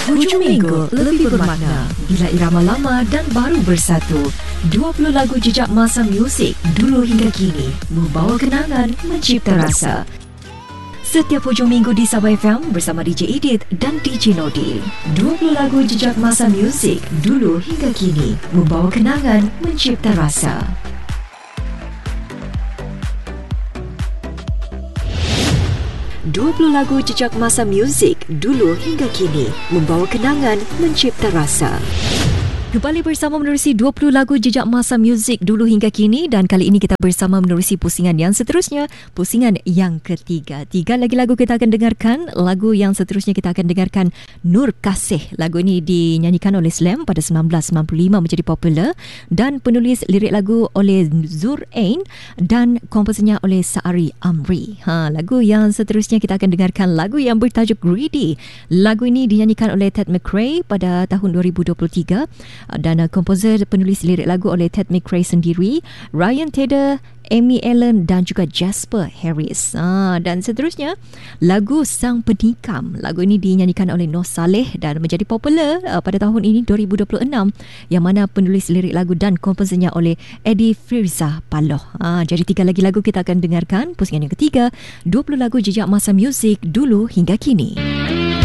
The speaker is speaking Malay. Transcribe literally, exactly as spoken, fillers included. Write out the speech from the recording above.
Hujung minggu lebih bermakna bila irama lama dan baru bersatu. dua puluh lagu jejak masa muzik dulu hingga kini membawa kenangan, mencipta rasa. Setiap hujung minggu di Sabah F M bersama D J Edith dan D J Nodil. dua puluh lagu jejak masa muzik dulu hingga kini membawa kenangan, mencipta rasa. dua puluh lagu jejak masa muzik dulu hingga kini membawa kenangan, mencipta rasa. Kembali bersama menerusi dua puluh lagu jejak masa muzik dulu hingga kini, dan kali ini kita bersama menerusi pusingan yang seterusnya, pusingan yang ketiga. Tiga lagi lagu kita akan dengarkan. Lagu yang seterusnya kita akan dengarkan Nur Kasih. Lagu ini dinyanyikan oleh Slam pada seribu sembilan ratus sembilan puluh lima, menjadi popular, dan penulis lirik lagu oleh Zur Ain dan komposernya oleh Saari Amri. Ha, lagu yang seterusnya kita akan dengarkan lagu yang bertajuk Greedy. Lagu ini dinyanyikan oleh Ted McRae pada tahun dua ribu dua puluh tiga. Dan uh, komposer penulis lirik lagu oleh Ted McRae sendiri, Ryan Tedder, Amy Allen dan juga Jasper Harris. Ah, dan seterusnya lagu Sang Penikam. Lagu ini dinyanyikan oleh Noh Saleh dan menjadi popular uh, pada tahun ini dua ribu dua puluh enam, yang mana penulis lirik lagu dan komposernya oleh Eddie Firza Paloh. Ah, jadi tiga lagi lagu kita akan dengarkan. Pusingan yang ketiga, dua puluh lagu jejak masa muzik dulu hingga kini.